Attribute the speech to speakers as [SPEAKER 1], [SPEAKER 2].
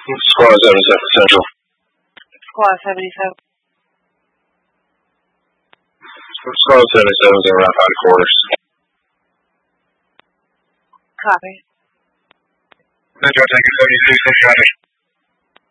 [SPEAKER 1] Squad 77 Central.
[SPEAKER 2] Squad 77.
[SPEAKER 1] Squad 77 is in around 5 quarters.
[SPEAKER 2] Copy.
[SPEAKER 1] Central, take it 76, Central.